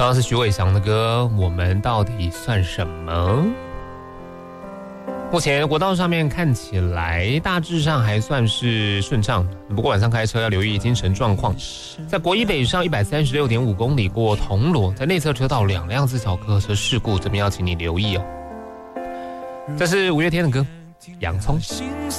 刚刚是徐伟翔的歌，我们到底算什么？目前国道上面看起来大致上还算是顺畅，不过晚上开车要留意精神状况。在国一北上136.5公里过铜锣，在内侧车道2辆自小客车事故，这边要请你留意哦。这是五月天的歌《洋葱》。